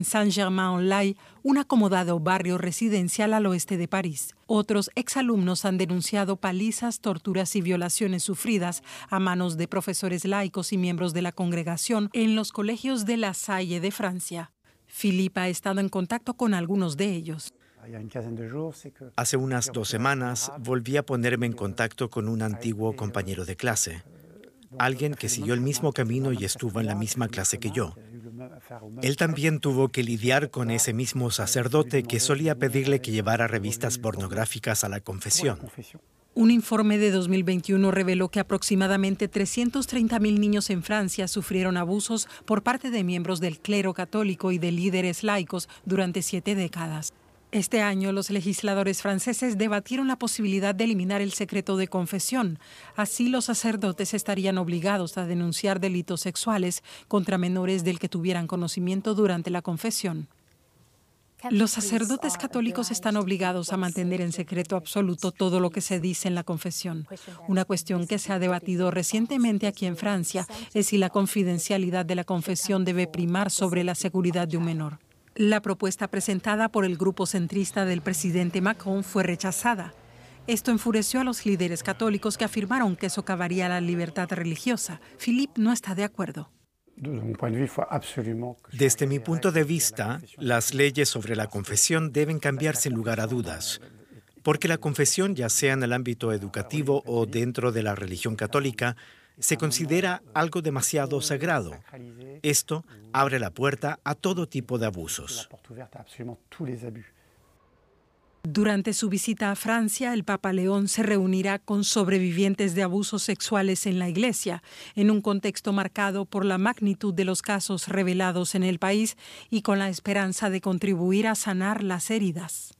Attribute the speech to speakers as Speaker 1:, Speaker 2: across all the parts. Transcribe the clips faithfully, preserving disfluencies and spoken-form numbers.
Speaker 1: Saint-Germain-en-Laye, un acomodado barrio residencial al oeste de París. Otros exalumnos han denunciado palizas, torturas y violaciones sufridas a manos de profesores laicos y miembros de la congregación en los colegios de La Salle de Francia. Philippe ha estado en contacto con algunos de ellos.
Speaker 2: Hace unas dos semanas volví a ponerme en contacto con un antiguo compañero de clase, alguien que siguió el mismo camino y estuvo en la misma clase que yo. Él también tuvo que lidiar con ese mismo sacerdote que solía pedirle que llevara revistas pornográficas a la confesión.
Speaker 1: Un informe de dos mil veintiuno reveló que aproximadamente trescientos treinta mil niños en Francia sufrieron abusos por parte de miembros del clero católico y de líderes laicos durante siete décadas. Este año, los legisladores franceses debatieron la posibilidad de eliminar el secreto de confesión. Así, los sacerdotes estarían obligados a denunciar delitos sexuales contra menores del que tuvieran conocimiento durante la confesión. Los sacerdotes católicos están obligados a mantener en secreto absoluto todo lo que se dice en la confesión. Una cuestión que se ha debatido recientemente aquí en Francia es si la confidencialidad de la confesión debe primar sobre la seguridad de un menor. La propuesta presentada por el grupo centrista del presidente Macron fue rechazada. Esto enfureció a los líderes católicos que afirmaron que socavaría la libertad religiosa. Philippe no está de acuerdo.
Speaker 2: Desde mi punto de vista, las leyes sobre la confesión deben cambiar sin lugar a dudas, porque la confesión, ya sea en el ámbito educativo o dentro de la religión católica, se considera algo demasiado sagrado. Esto abre la puerta a todo tipo de abusos.
Speaker 1: Durante su visita a Francia, el Papa León se reunirá con sobrevivientes de abusos sexuales en la Iglesia, en un contexto marcado por la magnitud de los casos revelados en el país y con la esperanza de contribuir a sanar las heridas.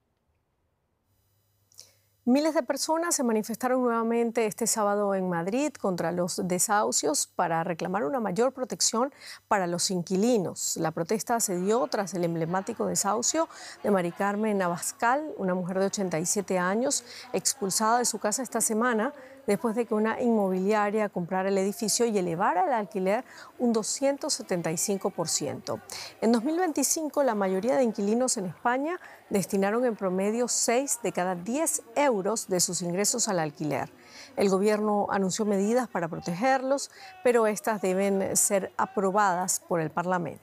Speaker 3: Miles de personas se manifestaron nuevamente este sábado en Madrid contra los desahucios para reclamar una mayor protección para los inquilinos. La protesta se dio tras el emblemático desahucio de Mari Carmen Abascal, una mujer de ochenta y siete años, expulsada de su casa esta semana después de que una inmobiliaria comprara el edificio y elevara el alquiler un doscientos setenta y cinco por ciento. En dos mil veinticinco, la mayoría de inquilinos en España destinaron en promedio seis de cada diez euros de sus ingresos al alquiler. El gobierno anunció medidas para protegerlos, pero estas deben ser aprobadas por el Parlamento.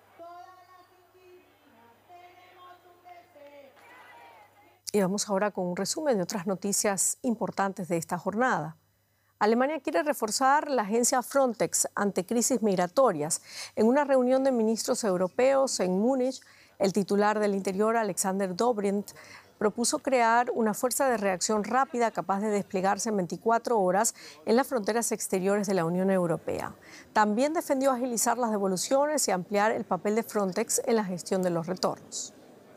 Speaker 3: Y vamos ahora con un resumen de otras noticias importantes de esta jornada. Alemania quiere reforzar la agencia Frontex ante crisis migratorias. En una reunión de ministros europeos en Múnich, el titular del Interior, Alexander Dobrindt, propuso crear una fuerza de reacción rápida capaz de desplegarse en veinticuatro horas en las fronteras exteriores de la Unión Europea. También defendió agilizar las devoluciones y ampliar el papel de Frontex en la gestión de los retornos.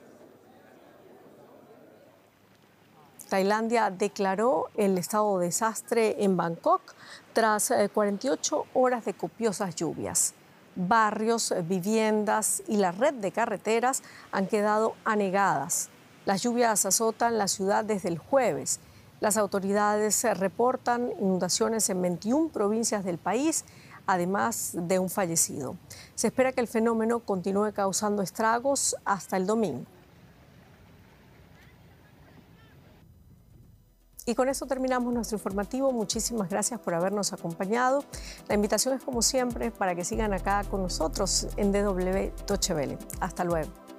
Speaker 3: Tailandia declaró el estado de desastre en Bangkok tras cuarenta y ocho horas de copiosas lluvias. Barrios, viviendas y la red de carreteras han quedado anegadas. Las lluvias azotan la ciudad desde el jueves. Las autoridades reportan inundaciones en veintiuna provincias del país, además de un fallecido. Se espera que el fenómeno continúe causando estragos hasta el domingo. Y con esto terminamos nuestro informativo. Muchísimas gracias por habernos acompañado. La invitación es, como siempre, para que sigan acá con nosotros en D W Deutsche Welle. Hasta luego.